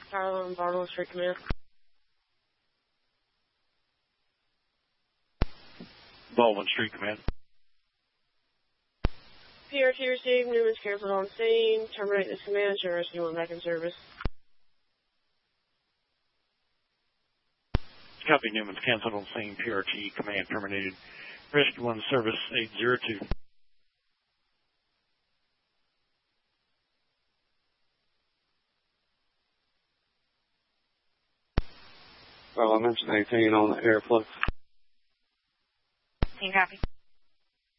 Tyler on Bartle Street Command. Baldwin Street Command. PRT received. Newman's canceled on scene. Terminate this command. Show rescue 1 back in service. Copy. Newman's canceled on scene. PRT command terminated. Rescue 1 service 802. Well, I mentioned 18 on the airflow. Can you copy?